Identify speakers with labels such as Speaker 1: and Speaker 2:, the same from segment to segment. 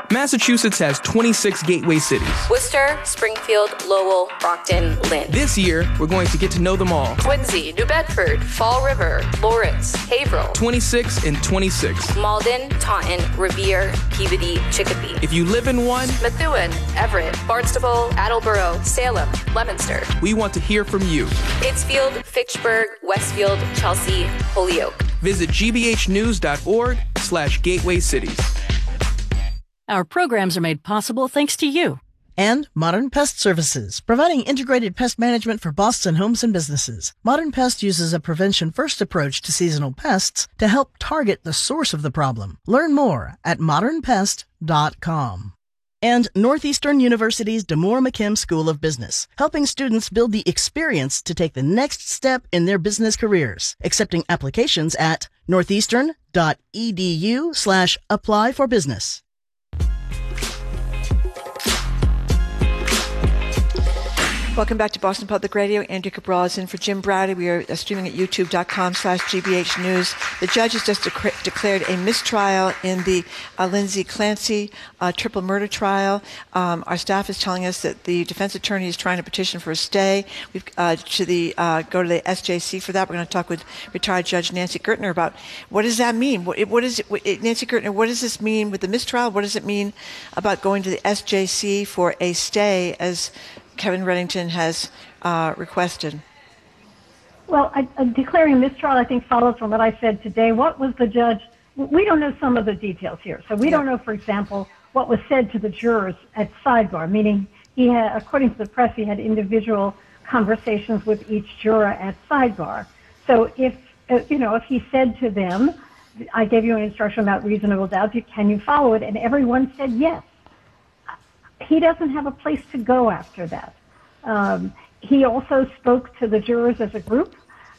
Speaker 1: Massachusetts has 26 gateway cities.
Speaker 2: Worcester, Springfield, Lowell, Brockton, Lynn.
Speaker 1: This year, we're going to get to know them all.
Speaker 2: Quincy, New Bedford, Fall River, Lawrence, Haverhill.
Speaker 1: 26 and 26.
Speaker 2: Malden, Taunton, Revere, Peabody, Chicopee.
Speaker 1: If you live in one,
Speaker 2: Methuen, Everett, Barnstable, Attleboro, Salem, Leominster.
Speaker 1: We want to hear from you.
Speaker 2: Pittsfield, Fitchburg, Westfield, Chelsea, Holyoke.
Speaker 1: Visit gbhnews.org/gateway cities.
Speaker 3: Our programs are made possible thanks to you.
Speaker 4: And Modern Pest Services, providing integrated pest management for Boston homes and businesses. Modern Pest uses a prevention-first approach to seasonal pests to help target the source of the problem. Learn more at modernpest.com. And Northeastern University's DeMoore McKim School of Business, helping students build the experience to take the next step in their business careers. Accepting applications at northeastern.edu/apply for business.
Speaker 5: Welcome back to Boston Public Radio. Andrea Cabral is in for Jim Browdy. We are streaming at youtube.com/GBH News. The judge has just declared a mistrial in the Lindsay Clancy triple murder trial. Our staff is telling us that the defense attorney is trying to petition for a stay. We've go to the SJC for that. We're going to talk with retired Judge Nancy Gertner about what does that mean? Nancy Gertner, what does this mean with the mistrial? What does it mean about going to the SJC for a stay, as Kevin Reddington has requested?
Speaker 6: Well, declaring mistrial, I think, follows from what I said today. What was the judge? We don't know some of the details here. So we don't know, for example, what was said to the jurors at sidebar, meaning he had, according to the press, he had individual conversations with each juror at sidebar. So if he said to them, I gave you an instruction about reasonable doubt, can you follow it? And everyone said yes. He doesn't have a place to go after that. He also spoke to the jurors as a group.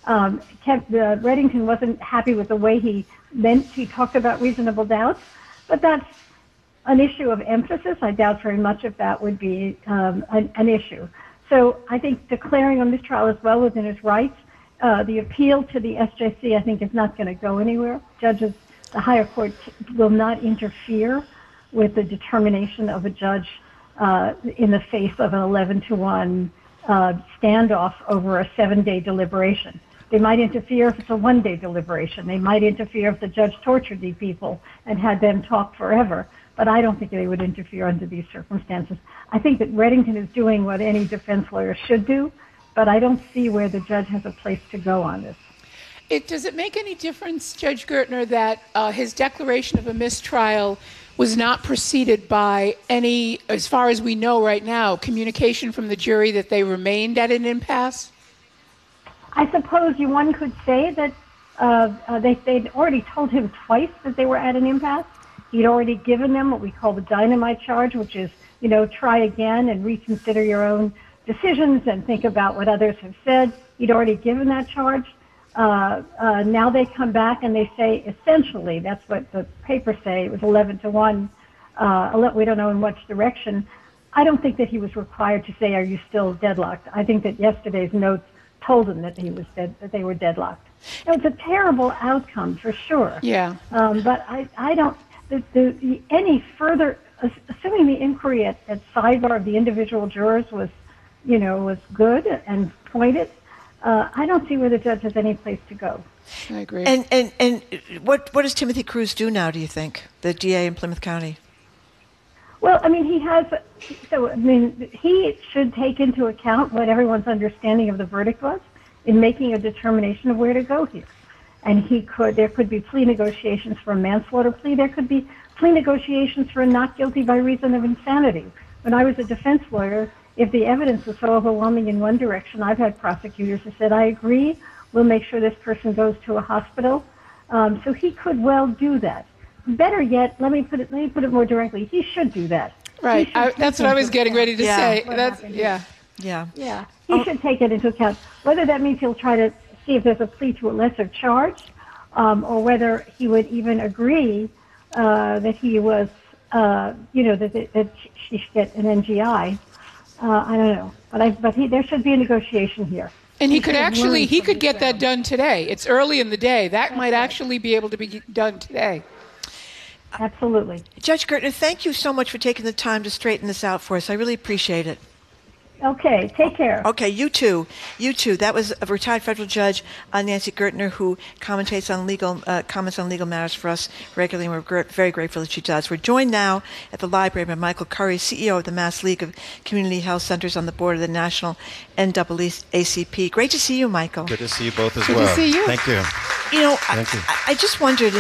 Speaker 6: Reddington wasn't happy with the way he talked about reasonable doubts, but that's an issue of emphasis. I doubt very much if that would be an issue. So I think declaring a mistrial is well within his rights. The appeal to the SJC, I think, is not going to go anywhere. The higher court will not interfere with the determination of a judge in the face of an 11-1 standoff over a 7-day deliberation. They might interfere if it's a 1-day deliberation. They might interfere if the judge tortured these people and had them talk forever. But I don't think they would interfere under these circumstances. I think that Reddington is doing what any defense lawyer should do, but I don't see where the judge has a place to go on this.
Speaker 7: Does it make any difference, Judge Gertner, that his declaration of a mistrial was not preceded by any, as far as we know right now, communication from the jury that they remained at an impasse?
Speaker 6: I suppose one could say that they'd already told him twice that they were at an impasse. He'd already given them what we call the dynamite charge, which is, try again and reconsider your own decisions and think about what others have said. He'd already given that charge. Now they come back and they say, essentially, that's what the papers say, it was 11-1. We don't know in which direction. I don't think that he was required to say, are you still deadlocked? I think that yesterday's notes told him that that they were deadlocked. It was a terrible outcome for sure.
Speaker 7: Yeah.
Speaker 6: But I don't, any further, assuming the inquiry at sidebar of the individual jurors was good and pointed, I don't see where the judge has any place to go.
Speaker 7: I agree.
Speaker 5: And what does Timothy Cruz do now, do you think, the DA in Plymouth County?
Speaker 6: Well, he should take into account what everyone's understanding of the verdict was in making a determination of where to go here. And there could be plea negotiations for a manslaughter plea. There could be plea negotiations for a not guilty by reason of insanity. When I was a defense lawyer, if the evidence was so overwhelming in one direction, I've had prosecutors who said, I agree, we'll make sure this person goes to a hospital. So he could well do that. Better yet, let me put it more directly, he should do that.
Speaker 7: Right, that's what I was getting ready to say.
Speaker 6: He should take it into account. Whether that means he'll try to see if there's a plea to a lesser charge, or whether he would even agree that he was, that she should get an NGI. I don't know, but there should be a negotiation here.
Speaker 7: And he could get that done today. It's early in the day. That might actually be able to be done today.
Speaker 6: Absolutely.
Speaker 5: Judge Gertner, thank you so much for taking the time to straighten this out for us. I really appreciate it.
Speaker 6: Okay, take care.
Speaker 5: Okay, you too. You too. That was a retired federal judge, Nancy Gertner, who comments on legal matters for us regularly, and we're very grateful that she does. We're joined now at the library by Michael Curry, CEO of the Mass League of Community Health Centers, on the board of the National NAACP. Great to see you, Michael.
Speaker 8: Good to see you both as
Speaker 7: Good
Speaker 8: well.
Speaker 7: to see you.
Speaker 8: Thank you.
Speaker 5: You know,
Speaker 8: Thank you.
Speaker 5: I just wondered,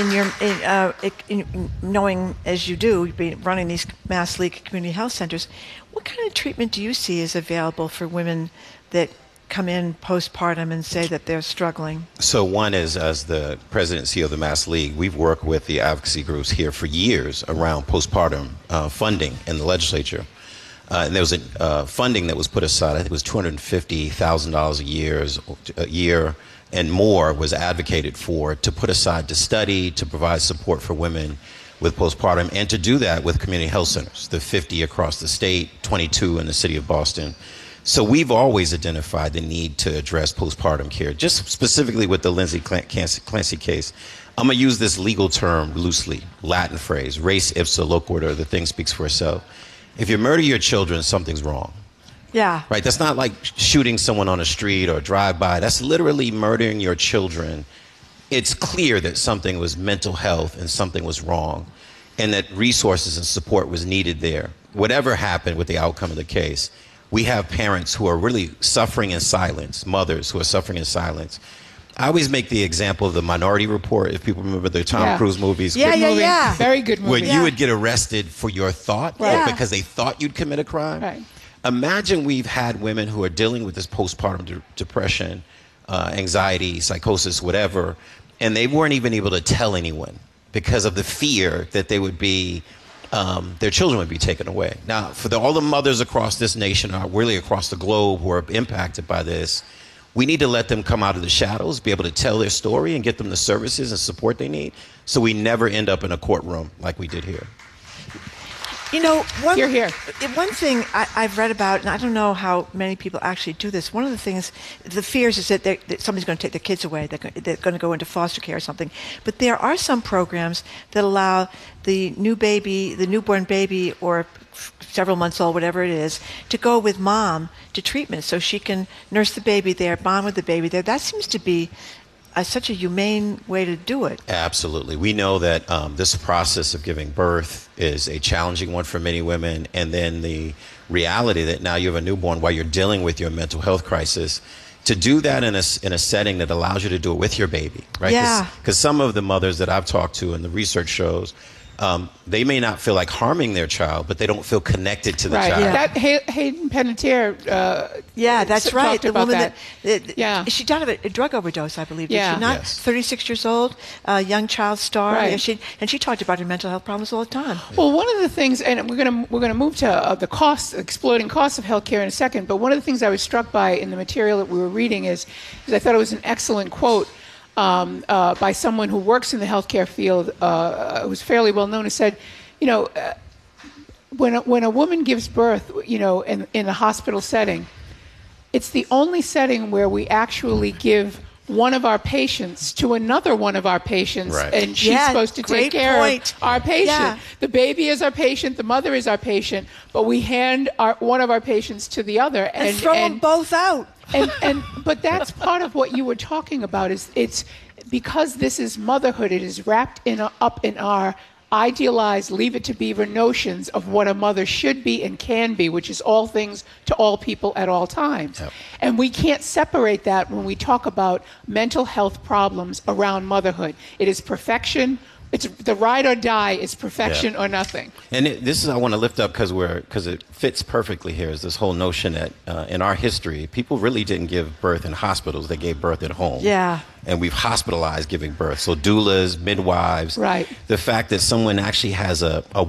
Speaker 5: in knowing as you do, you've been running these Mass League Community Health Centers, what kind of treatment do you see is available for women that come in postpartum and say that they're struggling?
Speaker 8: So one is, as the president and CEO of the Mass League, we've worked with the advocacy groups here for years around postpartum funding in the legislature. And there was funding that was put aside. I think it was $250,000 a year and more was advocated for, to put aside to study, to provide support for women with postpartum, and to do that with community health centers, the 50 across the state, 22 in the city of Boston. So we've always identified the need to address postpartum care, just specifically with the Lindsay Clancy case. I'm going to use this legal term loosely, Latin phrase, res ipsa loquitur, the thing speaks for itself. If you murder your children, something's wrong.
Speaker 5: Yeah.
Speaker 8: Right? That's not like shooting someone on a street or drive-by. That's literally murdering your children. It's clear that something was mental health and something was wrong, and that resources and support was needed there. Whatever happened with the outcome of the case, we have parents who are really suffering in silence, mothers who are suffering in silence. I always make the example of the Minority Report, if people remember the Tom Cruise movies.
Speaker 5: Yeah.
Speaker 7: Very good movie.
Speaker 8: Where you would get arrested for your thought,
Speaker 5: Right.
Speaker 8: because they thought you'd commit a crime.
Speaker 7: Right.
Speaker 8: Imagine we've had women who are dealing with this postpartum depression, anxiety, psychosis, whatever, and they weren't even able to tell anyone because of the fear that they would be, their children would be taken away. Now, for all the mothers across this nation, or really across the globe, who are impacted by this, we need to let them come out of the shadows, be able to tell their story, and get them the services and support they need, so we never end up in a courtroom like we did here.
Speaker 5: You know, one thing I've read about, and I don't know how many people actually do this, one of the things, the fears is that somebody's going to take their kids away, they're going to go into foster care or something. But there are some programs that allow the newborn baby, or several months old, whatever it is, to go with mom to treatment so she can nurse the baby there, bond with the baby there. That seems to be such a humane way to do it.
Speaker 8: Absolutely. We know that this process of giving birth is a challenging one for many women, and then the reality that now you have a newborn while you're dealing with your mental health crisis, to do that in a setting that allows you to do it with your baby, right?
Speaker 5: Yeah.
Speaker 8: Because some of the mothers that I've talked to, and the research shows, they may not feel like harming their child, but they don't feel connected to the child.
Speaker 7: That Hayden Panettiere
Speaker 5: that's right.
Speaker 7: The woman
Speaker 5: that she died of a drug overdose, I believe.
Speaker 7: Yeah.
Speaker 5: Did she not?
Speaker 8: Yes.
Speaker 5: 36 years old, young child star.
Speaker 7: Right.
Speaker 5: Yeah, she talked about her mental health problems all the time.
Speaker 7: Well, one of the things, and we're gonna move to the exploding costs of healthcare in a second. But one of the things I was struck by in the material that we were reading is I thought it was an excellent quote by someone who works in the healthcare field, who's fairly well known, who said, when a woman gives birth, in a hospital setting, it's the only setting where we actually give one of our patients to another one of our patients,
Speaker 8: Right.
Speaker 7: and she's supposed to take care of our patient.
Speaker 5: Yeah.
Speaker 7: The baby is our patient, the mother is our patient, but we hand one of our patients to the other
Speaker 5: And throw them both out.
Speaker 7: But that's part of what you were talking about. Is it's because this is motherhood. It is wrapped up in our idealized Leave It to Beaver notions of what a mother should be and can be, which is all things to all people at all times.
Speaker 8: Yep.
Speaker 7: And we can't separate that when we talk about mental health problems around motherhood. It is perfection. It's the ride or die. It's perfection or nothing.
Speaker 8: And this is I want to lift up because it fits perfectly here, is this whole notion that in our history, people really didn't give birth in hospitals. They gave birth at home.
Speaker 5: Yeah.
Speaker 8: And we've hospitalized giving birth. So doulas, midwives.
Speaker 7: Right.
Speaker 8: The fact that someone actually has a